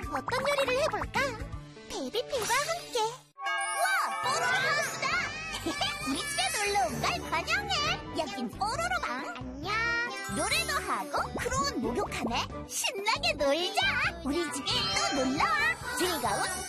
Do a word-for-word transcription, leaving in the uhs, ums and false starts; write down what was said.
어떤 요리를 해볼까? 베이비핑과 함께. 우와! 뽀로로 하우스다! 우리 집에 놀러 온 걸 환영해! 여긴 뽀로로방. 안녕. 노래도 하고 크로운 목욕하네. 신나게 놀자. 우리 집에 또 놀러와. 즐거운